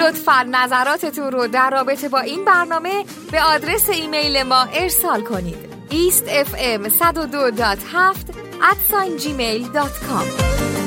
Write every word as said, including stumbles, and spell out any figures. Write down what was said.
لطفاً نظراتتون رو در رابطه با این برنامه به آدرس ایمیل ما ارسال کنید. ایست اف ام صد و دو دات هفت ات جیمیل دات کام